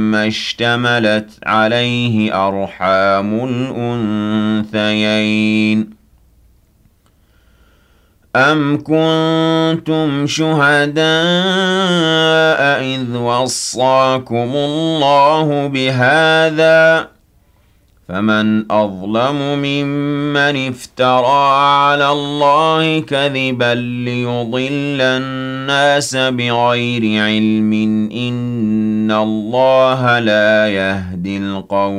ما اشتملت عليه أرحام الأنثيين أم كنتم شهداء إذ وصاكم الله بهذا فمن أظلم ممن افترى على الله كذبا ليضل الناس بغير علم إن الله لا يهدي القوم